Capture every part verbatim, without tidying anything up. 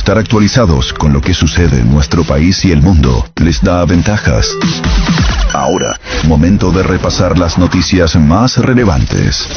Estar actualizados con lo que sucede en nuestro país y el mundo les da ventajas. Ahora, momento de repasar las noticias más relevantes.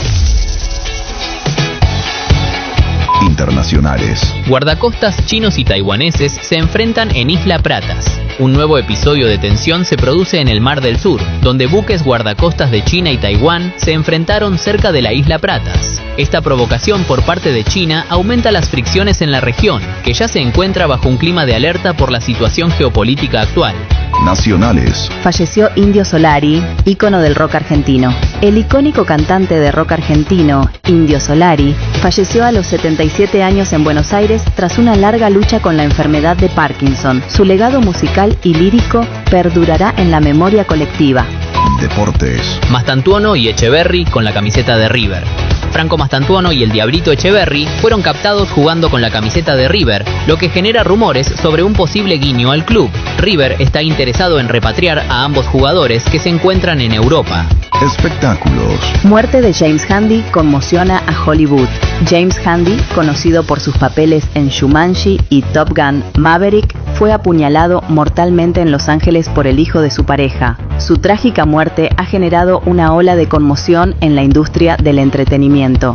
Internacionales. Guardacostas chinos y taiwaneses se enfrentan en Isla Pratas. Un nuevo episodio de tensión se produce en el Mar del Sur, donde buques guardacostas de China y Taiwán se enfrentaron cerca de la Isla Pratas. Esta provocación por parte de China aumenta las fricciones en la región, que ya se encuentra bajo un clima de alerta por la situación geopolítica actual. Nacionales. Falleció Indio Solari, ícono del rock argentino. El icónico cantante de rock argentino, Indio Solari, falleció a los setenta y siete años en Buenos Aires tras una larga lucha con la enfermedad de Parkinson. Su legado musical y lírico perdurará en la memoria colectiva. Deportes. Mastantuono y Echeverri con la camiseta de River. Franco Mastantuono y el Diablito Echeverri fueron captados jugando con la camiseta de River, lo que genera rumores sobre un posible guiño al club. River está interesado en repatriar a ambos jugadores que se encuentran en Europa. Espectáculos. Muerte de James Handy conmociona a Hollywood. James Handy, conocido por sus papeles en Jumanji y Top Gun Maverick, fue apuñalado mortalmente en Los Ángeles por el hijo de su pareja. Su trágica muerte ha generado una ola de conmoción en la industria del entretenimiento.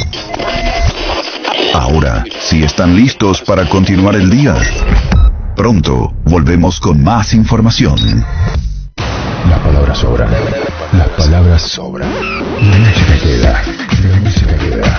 Ahora, si están listos para continuar el día, pronto volvemos con más información. Las palabras sobran. Las palabras sobran. La música queda. La música queda.